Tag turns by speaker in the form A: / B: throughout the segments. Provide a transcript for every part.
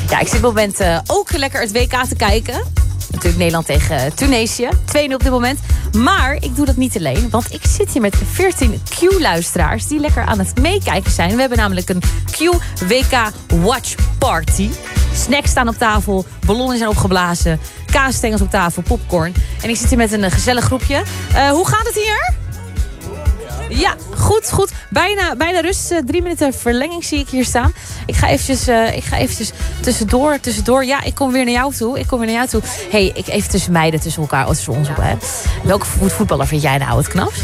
A: Ja, ik zit op het moment ook lekker het WK te kijken. Natuurlijk Nederland tegen Tunesië. 2-0 op dit moment. Maar ik doe dat niet alleen. Want ik zit hier met 14 Q-luisteraars die lekker aan het meekijken zijn. We hebben namelijk een Q-WK Watch Party. Snacks staan op tafel. Ballonnen zijn opgeblazen. Kaasstengels op tafel. Popcorn. En ik zit hier met een gezellig groepje. Hoe gaat het hier? Ja, goed. Bijna rust. 3 minuten verlenging zie ik hier staan. Ik ga eventjes tussendoor. Ja, ik kom weer naar jou toe. Hey, even tussen meiden, tussen elkaar, tussen ons op. Hè. Welke voetballer vind jij nou het knapst?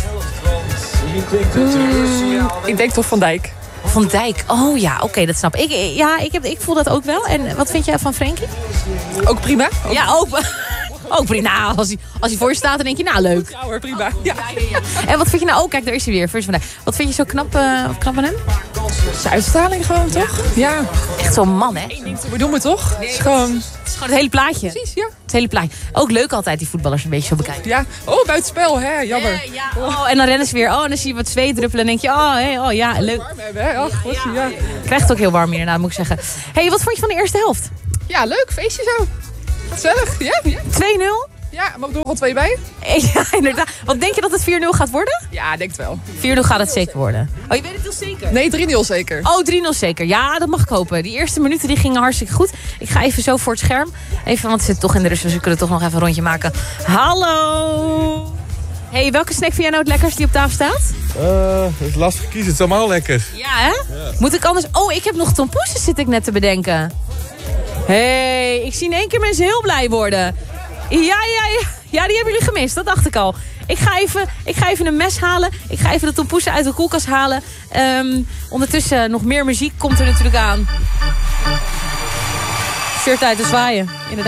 B: Ik denk toch Van Dijk.
A: Van Dijk, oh ja, oké, dat snap ik. Ik voel dat ook wel. En wat vind jij van Frenkie?
B: Ook prima.
A: Ja, ook prima. Nou, als hij voor je staat, dan denk je, nou, leuk.
B: Ja hoor, prima. Ja.
A: En wat vind je nou ook? Kijk, daar is hij weer. First van Dijk. Wat vind je zo knap aan hem?
B: Zijn uitstraling gewoon, toch? Ja.
A: Echt zo'n man, hè?
B: Eén ding te bedoelen, toch? Het is gewoon
A: het hele plaatje.
B: Precies, ja.
A: Het hele plaatje. Ook leuk altijd die voetballers een beetje zo bekijken.
B: Ja. Oh, buitenspel, hè? Jammer.
A: En dan rennen ze weer. En dan zie je wat zweet druppelen. En denk je, ja, leuk.
B: Warm hebben, hè? Ja.
A: Krijgt het ook heel warm hier, nou, moet ik zeggen. Hey, wat vond je van de eerste helft?
B: Ja, leuk. Feestje zo. Gezellig. Ja.
A: 2-0?
B: Ja, mag ik er nog 2 bij?
A: Ja, inderdaad. Wat denk je dat het 4-0 gaat worden?
B: Ja, denk het wel.
A: 4-0 gaat het zeker worden. Oh, je weet het heel zeker?
B: Nee, 3-0 zeker.
A: Oh, 3-0 zeker. Ja, dat mag ik hopen. Die eerste minuten die gingen hartstikke goed. Ik ga even zo voor het scherm. Even, want we zitten toch in de rust, dus we kunnen toch nog even een rondje maken. Hallo! Hey, welke snack vind jij nou het lekkerst die op tafel staat?
C: Het is lastig kiezen. Het is allemaal lekker.
A: Ja, hè? Ja. Moet ik anders... Oh, ik heb nog tompoesen, zit ik net te bedenken. Hey, ik zie in één keer mensen heel blij worden. Ja, die hebben jullie gemist. Dat dacht ik al. Ik ga even een mes halen. Ik ga even de tompoesen uit de koelkast halen. Ondertussen nog meer muziek komt er natuurlijk aan. Shirt uit te zwaaien. Inderdaad.